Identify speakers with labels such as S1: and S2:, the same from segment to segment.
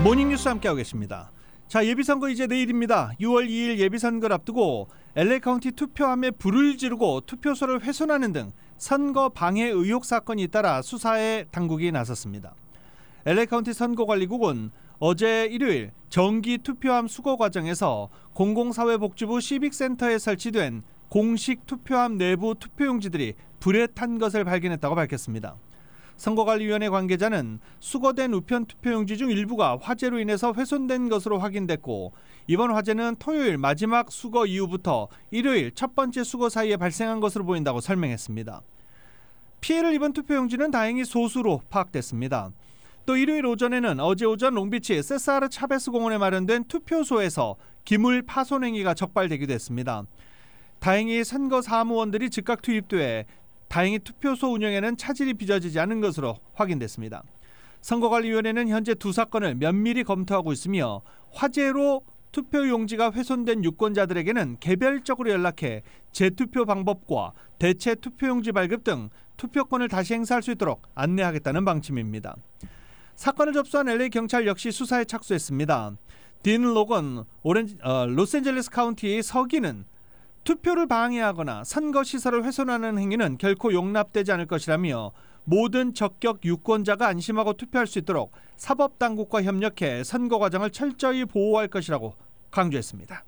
S1: 모닝뉴스 함께하고 계십니다. 자, 예비선거 이제 내일입니다. 6월 2일 예비선거를 앞두고 LA 카운티 투표함에 불을 지르고 투표소를 훼손하는 등 선거 방해 의혹 사건이 잇따라 수사에 당국이 나섰습니다. LA 카운티 선거관리국은 어제 일요일 정기 투표함 수거 과정에서 공공사회복지부 시빅센터에 설치된 공식 투표함 내부 투표용지들이 불에 탄 것을 발견했다고 밝혔습니다. 선거관리위원회 관계자는 수거된 우편 투표용지 중 일부가 화재로 인해서 훼손된 것으로 확인됐고, 이번 화재는 토요일 마지막 수거 이후부터 일요일 첫 번째 수거 사이에 발생한 것으로 보인다고 설명했습니다. 피해를 입은 투표용지는 다행히 소수로 파악됐습니다. 또 일요일 오전에는 어제 오전 롱비치 세사르 차베스 공원에 마련된 투표소에서 기물 파손 행위가 적발되기도 했습니다. 다행히 선거 사무원들이 즉각 투입돼 다행히 투표소 운영에는 차질이 빚어지지 않은 것으로 확인됐습니다. 선거관리위원회는 현재 두 사건을 면밀히 검토하고 있으며 화재로 투표용지가 훼손된 유권자들에게는 개별적으로 연락해 재투표 방법과 대체 투표용지 발급 등 투표권을 다시 행사할 수 있도록 안내하겠다는 방침입니다. 사건을 접수한 LA 경찰 역시 수사에 착수했습니다. 딘 로건 로스앤젤레스 카운티의 서기는 투표를 방해하거나 선거시설을 훼손하는 행위는 결코 용납되지 않을 것이라며 모든 적격 유권자가 안심하고 투표할 수 있도록 사법당국과 협력해 선거 과정을 철저히 보호할 것이라고 강조했습니다.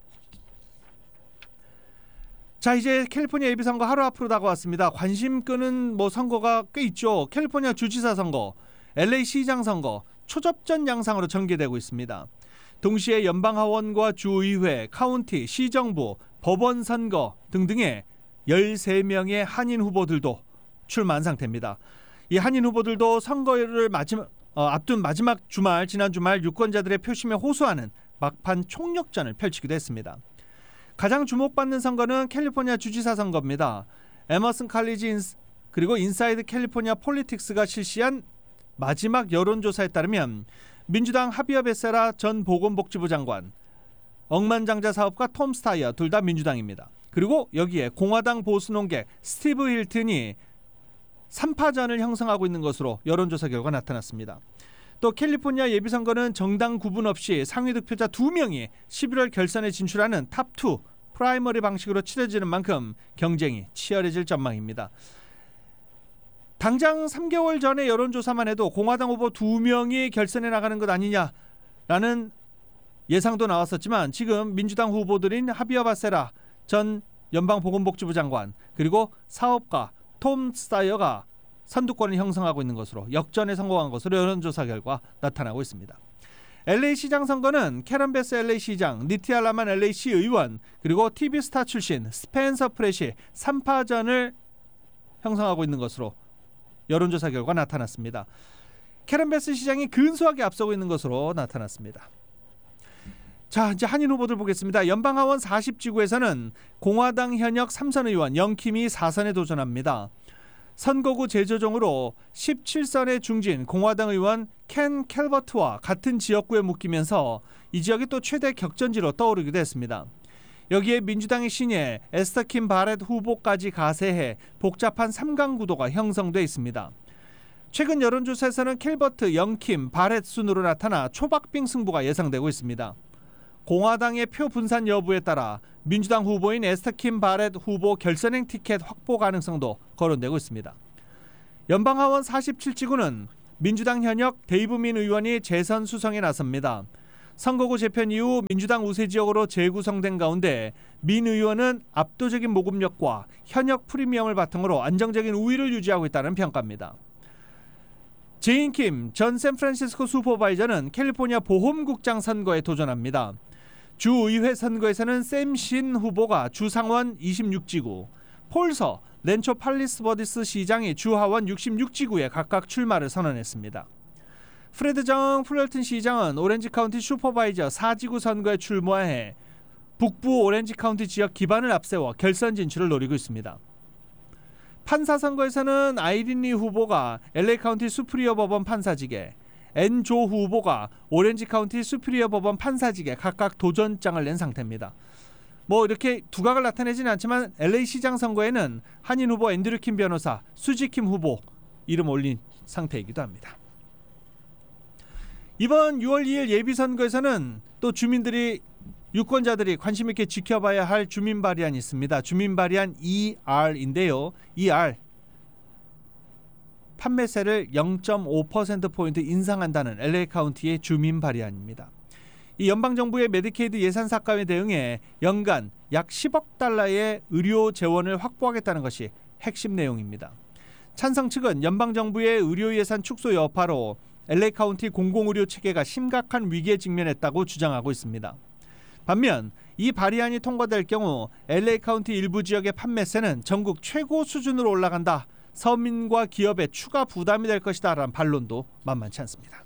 S1: 자, 이제 캘리포니아 예비선거 하루 앞으로 다가왔습니다. 관심 끄는 선거가 꽤 있죠. 캘리포니아 주지사 선거, LA 시장 선거 초접전 양상으로 전개되고 있습니다. 동시에 연방하원과 주의회, 카운티, 시정부, 법원 선거 등등의 13명의 한인 후보들도 출마한 상태입니다. 이 한인 후보들도 선거를 앞둔 마지막 주말, 지난 주말 유권자들의 표심에 호소하는 막판 총력전을 펼치기도 했습니다. 가장 주목받는 선거는 캘리포니아 주지사 선거입니다. 에머슨 칼리지 그리고 인사이드 캘리포니아 폴리틱스가 실시한 마지막 여론조사에 따르면 민주당 하비어 베세라 전 보건복지부 장관, 억만장자 사업가 톰 스타이어 둘 다 민주당입니다. 그리고 여기에 공화당 보수 논객 스티브 힐튼이 3파전을 형성하고 있는 것으로 여론조사 결과 나타났습니다. 또 캘리포니아 예비선거는 정당 구분 없이 상위 득표자 2명이 11월 결선에 진출하는 탑2 프라이머리 방식으로 치러지는 만큼 경쟁이 치열해질 전망입니다. 당장 3개월 전에 여론조사만 해도 공화당 후보 2명이 결선에 나가는 것 아니냐라는 예상도 나왔었지만 지금 민주당 후보들인 하비어 바세라 전 연방보건복지부 장관 그리고 사업가 톰 스타이어가 선두권을 형성하고 있는 것으로 역전에 성공한 것으로 여론조사 결과 나타나고 있습니다. LA 시장 선거는 캐런 베스 LA 시장, 니티아 라만 LA 시의원 그리고 TV 스타 출신 스펜서 프렛이 3파전을 형성하고 있는 것으로 여론조사 결과 나타났습니다. 캐런 베스 시장이 근소하게 앞서고 있는 것으로 나타났습니다. 자, 이제 한인 후보들 보겠습니다. 연방하원 40지구에서는 공화당 현역 3선 의원 영킴이 4선에 도전합니다. 선거구 재조정으로 17선의 중진 공화당 의원 켄 캘버트와 같은 지역구에 묶이면서 이 지역이 또 최대 격전지로 떠오르기도 했습니다. 여기에 민주당의 신예 에스터 킴 바렛 후보까지 가세해 복잡한 3강 구도가 형성돼 있습니다. 최근 여론조사에서는 캘버트, 영킴, 바렛 순으로 나타나 초박빙 승부가 예상되고 있습니다. 공화당의 표 분산 여부에 따라 민주당 후보인 에스터 킴 바렛 후보 결선행 티켓 확보 가능성도 거론되고 있습니다. 연방하원 47지구는 민주당 현역 데이브 민 의원이 재선 수성에 나섭니다. 선거구 재편 이후 민주당 우세 지역으로 재구성된 가운데 민 의원은 압도적인 모금력과 현역 프리미엄을 바탕으로 안정적인 우위를 유지하고 있다는 평가입니다. 제인 킴 전 샌프란시스코 슈퍼바이저는 캘리포니아 보험국장 선거에 도전합니다. 주의회 선거에서는 샘 신 후보가 주상원 26지구, 폴서, 렌초 팔리스 버디스 시장이 주하원 66지구에 각각 출마를 선언했습니다. 프레드 정 플럴튼 시장은 오렌지 카운티 슈퍼바이저 4지구 선거에 출마해 북부 오렌지 카운티 지역 기반을 앞세워 결선 진출을 노리고 있습니다. 판사 선거에서는 아이린 리 후보가 LA 카운티 수프리어 법원 판사직에, 앤 조 후보가 오렌지 카운티 수프리어 법원 판사직에 각각 도전장을 낸 상태입니다. 이렇게 두각을 나타내지는 않지만 LA 시장 선거에는 한인 후보 앤드류 킴 변호사, 수지 킴 후보 이름 올린 상태이기도 합니다. 이번 6월 2일 예비선거에서는 또 주민들이 유권자들이 관심 있게 지켜봐야 할 주민 발의안이 있습니다. 주민 발의안 ER인데요. ER 판매세를 0.5%포인트 인상한다는 LA 카운티의 주민 발의안입니다. 이 연방정부의 메디케이드 예산 삭감에 대응해 연간 약 10억 달러의 의료 재원을 확보하겠다는 것이 핵심 내용입니다. 찬성 측은 연방정부의 의료 예산 축소 여파로 LA 카운티 공공의료 체계가 심각한 위기에 직면했다고 주장하고 있습니다. 반면 이 발의안이 통과될 경우 LA 카운티 일부 지역의 판매세는 전국 최고 수준으로 올라간다. 서민과 기업에 추가 부담이 될 것이다 라는 반론도 만만치 않습니다.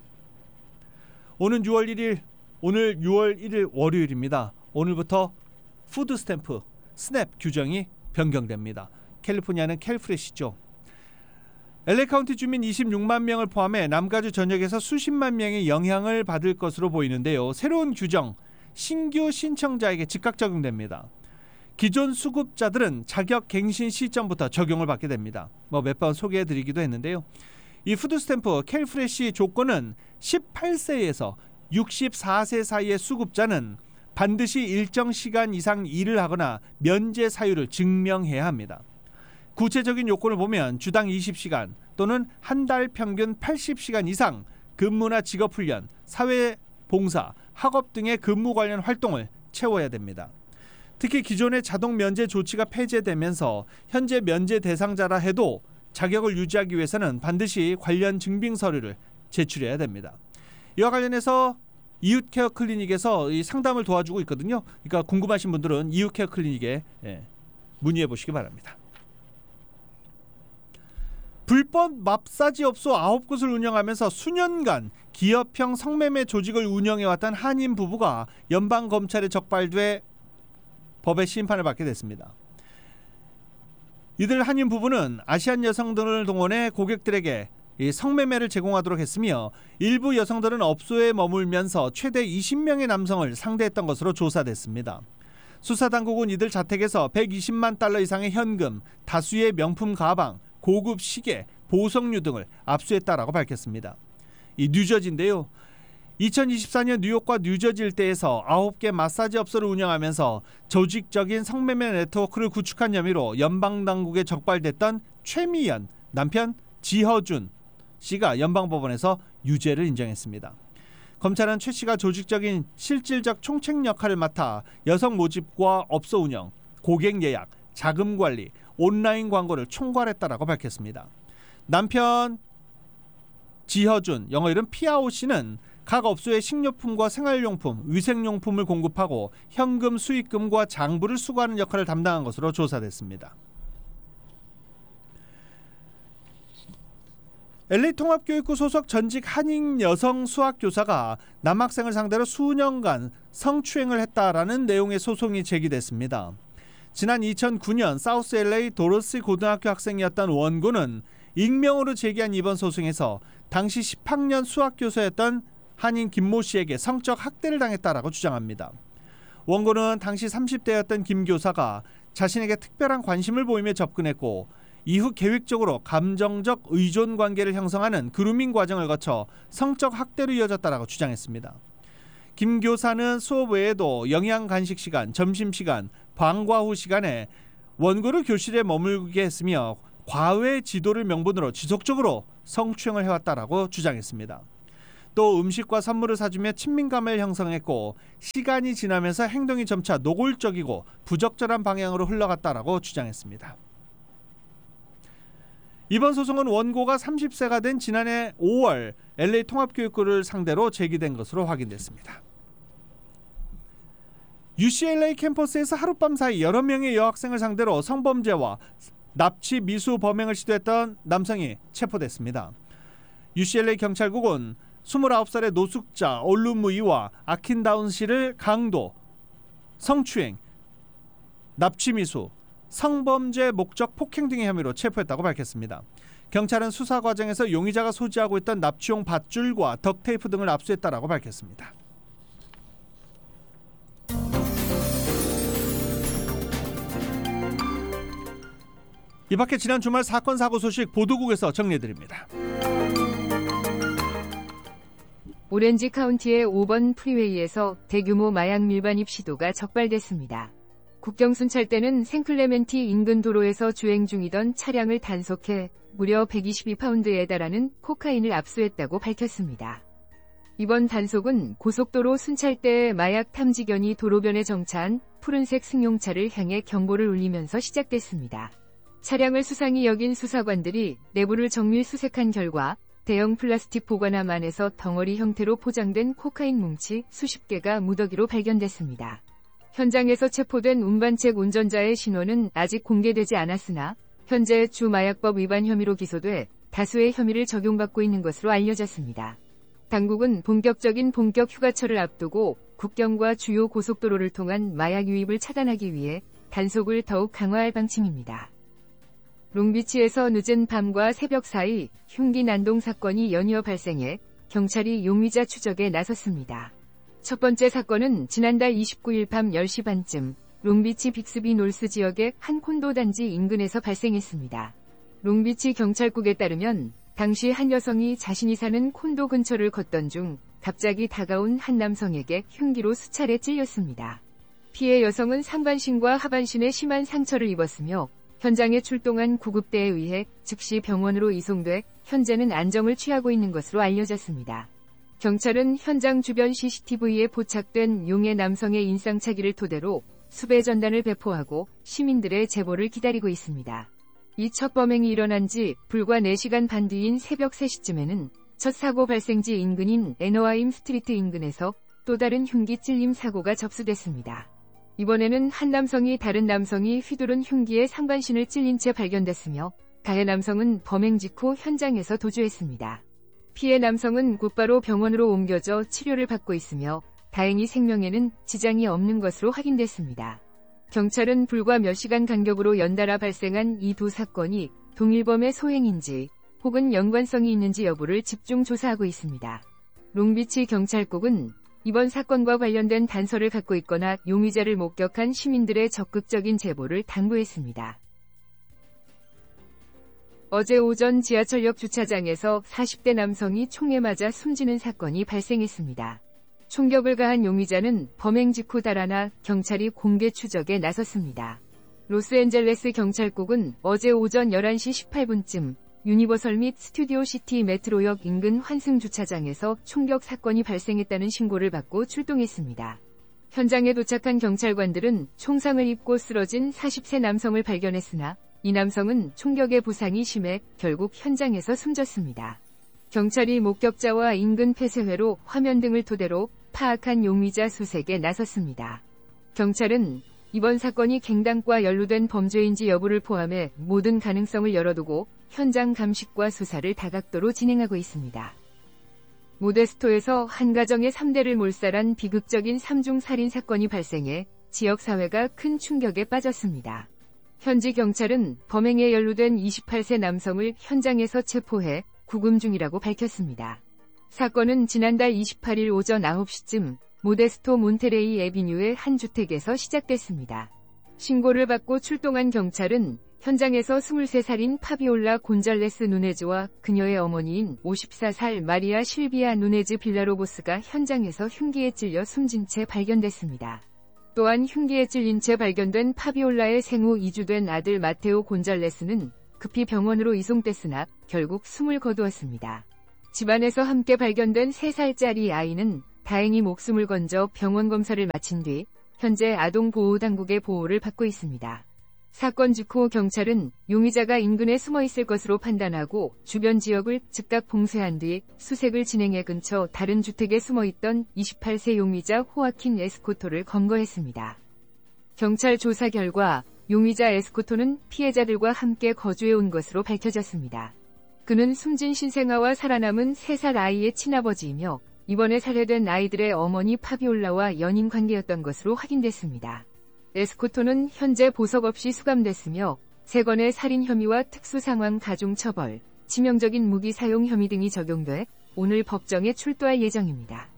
S1: 오늘 6월 1일 월요일입니다. 오늘부터 푸드 스탬프 스냅 규정이 변경됩니다. 캘리포니아는 캘프레시죠. LA 카운티 주민 26만 명을 포함해 남가주 전역에서 수십만 명이 영향을 받을 것으로 보이는데요. 새로운 규정, 신규 신청자에게 즉각 적용됩니다. 기존 수급자들은 자격 갱신 시점부터 적용을 받게 됩니다. 몇 번 소개해드리기도 했는데요. 이 푸드스탬프 캘프레시 조건은 18세에서 64세 사이의 수급자는 반드시 일정 시간 이상 일을 하거나 면제 사유를 증명해야 합니다. 구체적인 요건을 보면 주당 20시간 또는 한 달 평균 80시간 이상 근무나 직업훈련, 사회봉사, 학업 등의 근무 관련 활동을 채워야 됩니다. 특히 기존의 자동 면제 조치가 폐지되면서 현재 면제 대상자라 해도 자격을 유지하기 위해서는 반드시 관련 증빙 서류를 제출해야 됩니다. 이와 관련해서 이웃케어 클리닉에서 이 상담을 도와주고 있거든요. 그러니까 궁금하신 분들은 이웃케어 클리닉에 문의해 보시기 바랍니다. 불법 마사지 업소 9곳을 운영하면서 수년간 기업형 성매매 조직을 운영해왔던 한인 부부가 연방검찰에 적발돼 법의 심판을 받게 됐습니다. 이들 한인 부부는 아시안 여성들을 동원해 고객들에게 성매매를 제공하도록 했으며 일부 여성들은 업소에 머물면서 최대 20명의 남성을 상대했던 것으로 조사됐습니다. 수사당국은 이들 자택에서 120만 달러 이상의 현금, 다수의 명품 가방, 고급 시계, 보석류 등을 압수했다라고 밝혔습니다. 이 뉴저지인데요. 2024년 뉴욕과 뉴저지 일대에서 9개 마사지 업소를 운영하면서 조직적인 성매매 네트워크를 구축한 혐의로 연방당국에 적발됐던 최미연 남편 지허준 씨가 연방법원에서 유죄를 인정했습니다. 검찰은 최 씨가 조직적인 실질적 총책 역할을 맡아 여성 모집과 업소 운영, 고객 예약, 자금 관리, 온라인 광고를 총괄했다라고 밝혔습니다. 남편 지허준, 영어 이름 피아오 씨는 각 업소에 식료품과 생활용품, 위생용품을 공급하고 현금 수익금과 장부를 수거하는 역할을 담당한 것으로 조사됐습니다. LA 통합교육부 소속 전직 한인 여성 수학교사가 남학생을 상대로 수년간 성추행을 했다라는 내용의 소송이 제기됐습니다. 지난 2009년 사우스 LA 도로시 고등학교 학생이었던 원고는 익명으로 제기한 이번 소송에서 당시 10학년 수학교사였던 한인 김모 씨에게 성적 학대를 당했다라고 주장합니다. 원고는 당시 30대였던 김 교사가 자신에게 특별한 관심을 보이며 접근했고 이후 계획적으로 감정적 의존 관계를 형성하는 그루밍 과정을 거쳐 성적 학대로 이어졌다라고 주장했습니다. 김 교사는 수업 외에도 영양 간식 시간, 점심 시간, 방과 후 시간에 원고를 교실에 머물게 했으며 과외 지도를 명분으로 지속적으로 성추행을 해왔다라고 주장했습니다. 또 음식과 선물을 사주며 친밀감을 형성했고 시간이 지나면서 행동이 점차 노골적이고 부적절한 방향으로 흘러갔다라고 주장했습니다. 이번 소송은 원고가 30세가 된 지난해 5월 LA 통합교육부를 상대로 제기된 것으로 확인됐습니다. UCLA 캠퍼스에서 하룻밤 사이 여러 명의 여학생을 상대로 성범죄와 납치 미수 범행을 시도했던 남성이 체포됐습니다. UCLA 경찰국은 29살의 노숙자 올루무이와 아킨다운 씨를 강도, 성추행, 납치미수, 성범죄 목적 폭행 등의 혐의로 체포했다고 밝혔습니다. 경찰은 수사 과정에서 용의자가 소지하고 있던 납치용 밧줄과 덕테이프 등을 압수했다라고 밝혔습니다. 이 밖에 지난 주말 사건 사고 소식 보도국에서 정리해드립니다.
S2: 오렌지 카운티의 5번 프리웨이에서 대규모 마약 밀반입 시도가 적발됐습니다. 국경 순찰대는 생클레멘티 인근 도로에서 주행 중이던 차량을 단속해 무려 122파운드에 달하는 코카인을 압수했다고 밝혔습니다. 이번 단속은 고속도로 순찰대의 마약 탐지견이 도로변에 정차한 푸른색 승용차를 향해 경보를 울리면서 시작됐습니다. 차량을 수상히 여긴 수사관들이 내부를 정밀 수색한 결과 대형 플라스틱 보관함 안에서 덩어리 형태로 포장된 코카인 뭉치 수십 개가 무더기로 발견됐습니다. 현장에서 체포된 운반책 운전자의 신원은 아직 공개되지 않았으나 현재 주마약법 위반 혐의로 기소돼 다수의 혐의를 적용받고 있는 것으로 알려졌습니다. 당국은 본격 휴가철을 앞두고 국경과 주요 고속도로를 통한 마약 유입을 차단하기 위해 단속을 더욱 강화할 방침입니다. 롱비치에서 늦은 밤과 새벽 사이 흉기 난동 사건이 연이어 발생해 경찰이 용의자 추적에 나섰습니다. 첫 번째 사건은 지난달 29일 밤 10시 반쯤 롱비치 빅스비 놀스 지역의 한 콘도 단지 인근에서 발생했습니다. 롱비치 경찰국에 따르면 당시 한 여성이 자신이 사는 콘도 근처를 걷던 중 갑자기 다가온 한 남성에게 흉기로 수차례 찔렸습니다. 피해 여성은 상반신과 하반신에 심한 상처를 입었으며 현장에 출동한 구급대에 의해 즉시 병원으로 이송돼 현재는 안정을 취하고 있는 것으로 알려졌습니다. 경찰은 현장 주변 CCTV에 포착된 용의 남성의 인상착의를 토대로 수배 전단을 배포하고 시민들의 제보를 기다리고 있습니다. 이 첫 범행이 일어난 지 불과 4시간 반 뒤인 새벽 3시쯤에는 첫 사고 발생지 인근인 애너하임 스트리트 인근에서 또 다른 흉기 찔림 사고가 접수됐습니다. 이번에는 한 남성이 다른 남성이 휘두른 흉기에 상반신을 찔린 채 발견됐으며 가해 남성은 범행 직후 현장에서 도주했습니다. 피해 남성은 곧바로 병원으로 옮겨져 치료를 받고 있으며 다행히 생명에는 지장이 없는 것으로 확인됐습니다. 경찰은 불과 몇 시간 간격으로 연달아 발생한 이 두 사건이 동일범의 소행인지 혹은 연관성이 있는지 여부를 집중 조사하고 있습니다. 롱비치 경찰국은 이번 사건과 관련된 단서를 갖고 있거나 용의자를 목격한 시민들의 적극적인 제보를 당부했습니다. 어제 오전 지하철역 주차장에서 40대 남성이 총에 맞아 숨지는 사건이 발생했습니다. 총격을 가한 용의자는 범행 직후 달아나 경찰이 공개 추적에 나섰습니다. 로스앤젤레스 경찰국은 어제 오전 11시 18분쯤 유니버설 및 스튜디오 시티 메트로역 인근 환승 주차장에서 총격 사건이 발생했다는 신고를 받고 출동했습니다. 현장에 도착한 경찰관들은 총상을 입고 쓰러진 40세 남성을 발견했으나 이 남성은 총격의 부상이 심해 결국 현장에서 숨졌습니다. 경찰이 목격자와 인근 폐쇄회로 화면 등을 토대로 파악한 용의자 수색에 나섰습니다. 경찰은 이번 사건이 갱단과 연루된 범죄인지 여부를 포함해 모든 가능성을 열어두고 현장 감식과 수사를 다각도로 진행하고 있습니다. 모데스토에서 한 가정의 3대를 몰살한 비극적인 3중 살인 사건이 발생해 지역사회가 큰 충격에 빠졌습니다. 현지 경찰은 범행에 연루된 28세 남성을 현장에서 체포해 구금 중이라고 밝혔습니다. 사건은 지난달 28일 오전 9시쯤 모데스토 몬테레이 에비뉴의 한 주택에서 시작됐습니다. 신고를 받고 출동한 경찰은 현장에서 23살인 파비올라 곤잘레스 누네즈와 그녀의 어머니인 54살 마리아 실비아 누네즈 빌라로보스가 현장에서 흉기에 찔려 숨진 채 발견됐습니다. 또한 흉기에 찔린 채 발견된 파비올라의 생후 2주 된 아들 마테오 곤잘레스는 급히 병원으로 이송됐으나 결국 숨을 거두었습니다. 집안에서 함께 발견된 3살짜리 아이는 다행히 목숨을 건져 병원 검사를 마친 뒤 현재 아동보호당국의 보호를 받고 있습니다. 사건 직후 경찰은 용의자가 인근에 숨어 있을 것으로 판단하고 주변 지역을 즉각 봉쇄한 뒤 수색을 진행해 근처 다른 주택에 숨어 있던 28세 용의자 호아킨 에스코토를 검거했습니다. 경찰 조사 결과 용의자 에스코토는 피해자들과 함께 거주해 온 것으로 밝혀졌습니다. 그는 숨진 신생아와 살아남은 3살 아이의 친아버지이며 이번에 살해된 아이들의 어머니 파비올라와 연인 관계였던 것으로 확인됐습니다. 에스코토는 현재 보석 없이 수감됐으며 3건의 살인 혐의와 특수상황 가중처벌, 치명적인 무기 사용 혐의 등이 적용돼 오늘 법정에 출두할 예정입니다.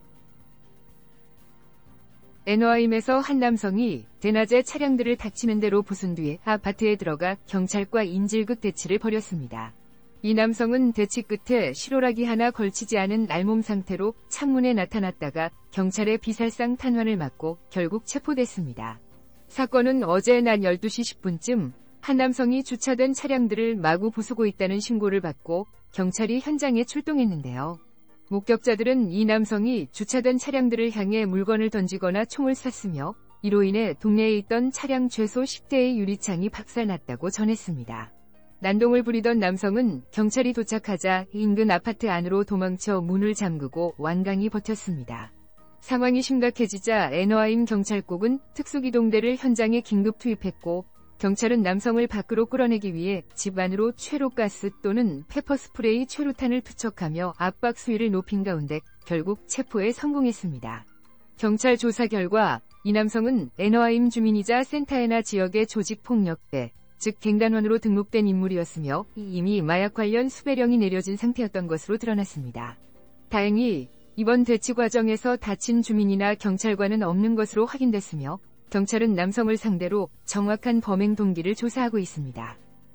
S2: 애너하임에서 한 남성이 대낮에 차량들을 닥치는 대로 부순 뒤에 아파트에 들어가 경찰과 인질극 대치를 벌였습니다. 이 남성은 대치 끝에 실오라기 하나 걸치지 않은 알몸 상태로 창문에 나타났다가 경찰의 비살상 탄환을 맞고 결국 체포됐습니다. 사건은 어제 낮 12시 10분쯤 한 남성이 주차된 차량들을 마구 부수고 있다는 신고를 받고 경찰이 현장에 출동했는데요. 목격자들은 이 남성이 주차된 차량들을 향해 물건을 던지거나 총을 쐈으며 이로 인해 동네에 있던 차량 최소 10대의 유리창이 박살났다고 전했습니다. 난동을 부리던 남성은 경찰이 도착하자 인근 아파트 안으로 도망쳐 문을 잠그고 완강히 버텼습니다. 상황이 심각해지자 애너하임 경찰국은 특수기동대를 현장에 긴급 투입했고 경찰은 남성을 밖으로 끌어내기 위해 집 안으로 최루가스 또는 페퍼스프레이 최루탄을 투척하며 압박 수위를 높인 가운데 결국 체포에 성공했습니다. 경찰 조사 결과 이 남성은 애너하임 주민이자 센타에나 지역의 조직폭력배, 즉 갱단원으로 등록된 인물이었으며 이미 마약 관련 수배령이 내려진 상태였던 것으로 드러났습니다. 다행히 이번 대치 과정에서 다친 주민이나 경찰관은 없는 것으로 확인됐으며 경찰은 남성을 상대로 정확한 범행 동기를 조사하고 있습니다.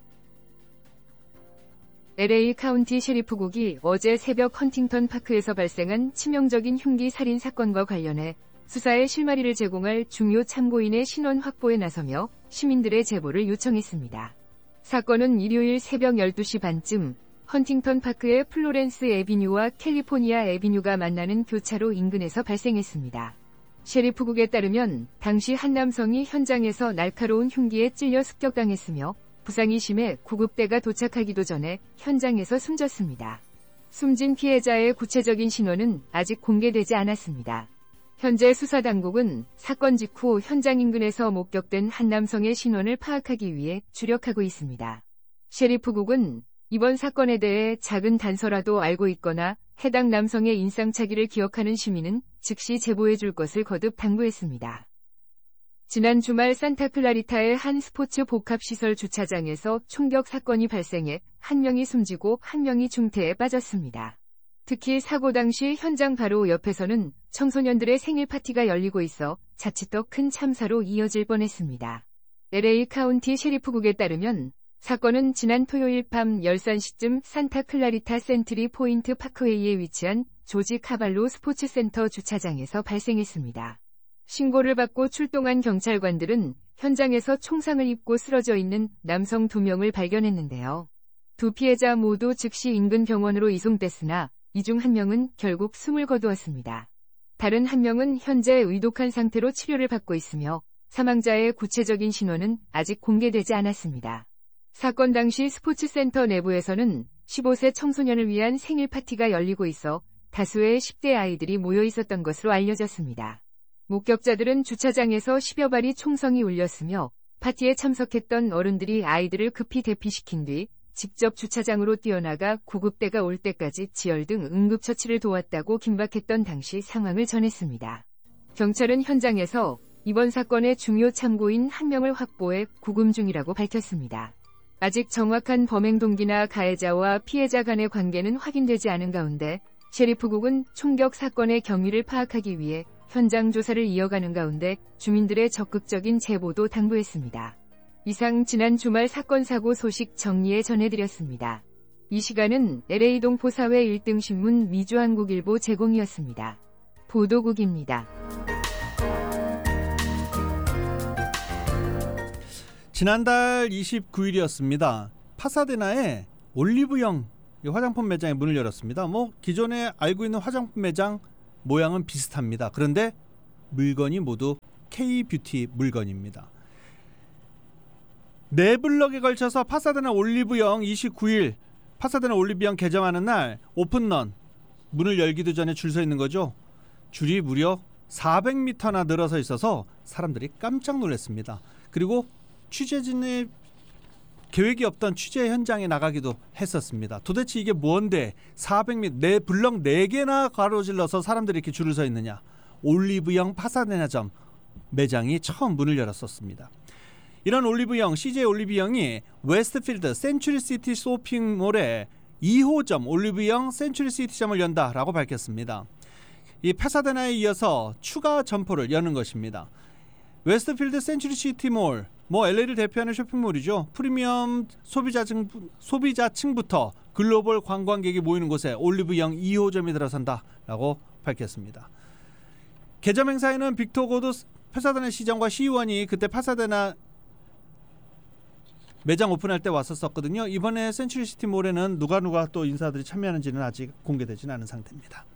S2: LA 카운티 셰리프국이 어제 새벽 헌팅턴 파크에서 발생한 치명적인 흉기 살인 사건과 관련해 수사에 실마리를 제공할 중요 참고인의 신원 확보에 나서며 시민들의 제보를 요청했습니다. 사건은 일요일 새벽 12시 반쯤 헌팅턴 파크의 플로렌스 애비뉴와 캘리포니아 애비뉴가 만나는 교차로 인근에서 발생했습니다. 셰리프국에 따르면 당시 한 남성이 현장에서 날카로운 흉기에 찔려 습격당했으며 부상이 심해 구급대가 도착하기도 전에 현장에서 숨졌습니다. 숨진 피해자의 구체적인 신원은 아직 공개되지 않았습니다. 현재 수사당국은 사건 직후 현장 인근에서 목격된 한 남성의 신원을 파악하기 위해 주력하고 있습니다. 셰리프국은 이번 사건에 대해 작은 단서라도 알고 있거나 해당 남성의 인상착의를 기억하는 시민은 즉시 제보해 줄 것을 거듭 당부했습니다. 지난 주말 산타클라리타의 한 스포츠 복합시설 주차장에서 총격 사건이 발생해 한 명이 숨지고 한 명이 중태에 빠졌습니다. 특히 사고 당시 현장 바로 옆에서는 청소년들의 생일 파티가 열리고 있어 자칫 더 큰 참사로 이어질 뻔했습니다. LA 카운티 셰리프국에 따르면 사건은 지난 토요일 밤 13시쯤 산타클라리타 센트리 포인트 파크웨이에 위치한 조지 카발로 스포츠센터 주차장에서 발생했습니다. 신고를 받고 출동한 경찰관들은 현장에서 총상을 입고 쓰러져 있는 남성 2명을 발견했는데요. 두 피해자 모두 즉시 인근 병원으로 이송됐으나 이 중 한 명은 결국 숨을 거두었습니다. 다른 한 명은 현재 의독한 상태로 치료를 받고 있으며 사망자의 구체적인 신원은 아직 공개되지 않았습니다. 사건 당시 스포츠센터 내부에서는 15세 청소년을 위한 생일 파티가 열리고 있어 다수의 10대 아이들이 모여 있었던 것으로 알려졌습니다. 목격자들은 주차장에서 10여 발이 총성이 울렸으며 파티에 참석했던 어른들이 아이들을 급히 대피시킨 뒤 직접 주차장으로 뛰어나가 구급대가 올 때까지 지열 등 응급처치를 도왔다고 긴박했던 당시 상황을 전했습니다. 경찰은 현장에서 이번 사건의 중요 참고인 한 명을 확보해 구금 중이라고 밝혔습니다. 아직 정확한 범행 동기나 가해자와 피해자 간의 관계는 확인되지 않은 가운데 셰리프국은 총격 사건의 경위를 파악하기 위해 현장 조사를 이어가는 가운데 주민들의 적극적인 제보도 당부했습니다. 이상 지난 주말 사건 사고 소식 정리해 전해드렸습니다. 이 시간은 LA 동포사회 1등 신문 미주한국일보 제공이었습니다. 보도국입니다.
S1: 지난달 29일이었습니다. 파사데나에 올리브영 화장품 매장에 문을 열었습니다. 기존에 알고 있는 화장품 매장 모양은 비슷합니다. 그런데 물건이 모두 K-뷰티 물건입니다. 네 블럭에 걸쳐서 파사데나 올리브영 29일 파사데나 올리브영 개점하는 날 오픈런 문을 열기도 전에 줄 서 있는 거죠. 줄이 무려 400m나 늘어서 있어서 사람들이 깜짝 놀랐습니다. 그리고 취재진의 계획이 없던 취재 현장에 나가기도 했었습니다. 도대체 이게 뭔데 400m 네 블럭 4개나 가로질러서 사람들이 이렇게 줄을 서 있느냐. 올리브영 파사데나점 매장이 처음 문을 열었었습니다. 이런 올리브영, CJ 올리브영이 웨스트필드 센츄리시티 쇼핑몰에 2호점 올리브영 센츄리시티점을 연다라고 밝혔습니다. 이 파사데나에 이어서 추가 점포를 여는 것입니다. 웨스트필드 센츄리시티몰 LA를 대표하는 쇼핑몰이죠. 프리미엄 소비자층부터 글로벌 관광객이 모이는 곳에 올리브영 2호점이 들어선다라고 밝혔습니다. 개점 행사에는 빅토어 고도 파사데나 시장과 시의원이 그때 파사데나 매장 오픈할 때 왔었거든요. 이번에 센츄리시티몰에는 누가 또 인사들이 참여하는지는 아직 공개되지는 않은 상태입니다.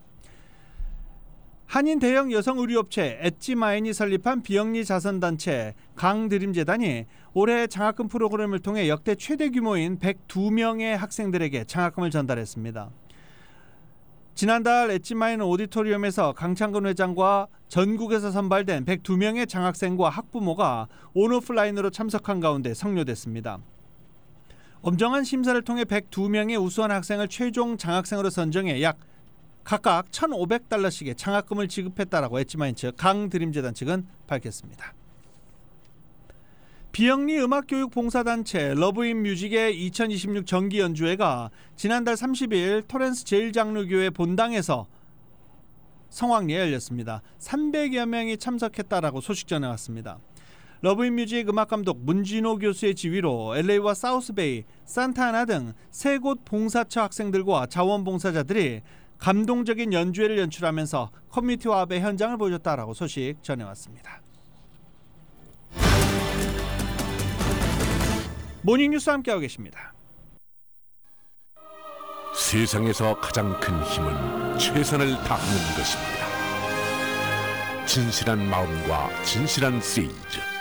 S1: 한인 대형 여성 의류업체 엣지마인이 설립한 비영리 자선단체 강드림재단이 올해 장학금 프로그램을 통해 역대 최대 규모인 102명의 학생들에게 장학금을 전달했습니다. 지난달 엣지마인 오디토리움에서 강창근 회장과 전국에서 선발된 102명의 장학생과 학부모가 온오프라인으로 참석한 가운데 성료됐습니다. 엄정한 심사를 통해 102명의 우수한 학생을 최종 장학생으로 선정해 각각 $1,500씩의 장학금을 지급했다라고 엣지마인 측 강드림재단 측은 밝혔습니다. 비영리 음악교육 봉사단체 러브인뮤직의 2026 정기연주회가 지난달 30일 토렌스 제일장로교회 본당에서 성황리에 열렸습니다. 300여 명이 참석했다라고 소식 전해왔습니다. 러브인뮤직 음악감독 문진호 교수의 지휘로 LA와 사우스베이, 산타아나 등 3곳 봉사처 학생들과 자원봉사자들이 감동적인 연주회를 연출하면서 커뮤니티 화합의 현장을 보여줬다라고 소식 전해왔습니다. 모닝뉴스 함께하고 계십니다.
S3: 세상에서 가장 큰 힘은 최선을 다하는 것입니다. 진실한 마음과 진실한 세이즈,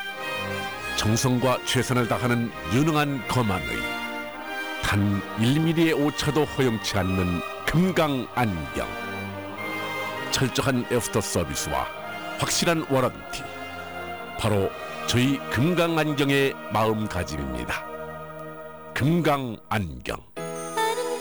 S3: 정성과 최선을 다하는 유능한 검안의 단 1mm의 오차도 허용치 않는 금강안경, 철저한 애프터 서비스와 확실한 워런티, 바로 저희 금강안경의 마음가짐입니다. 금강안경.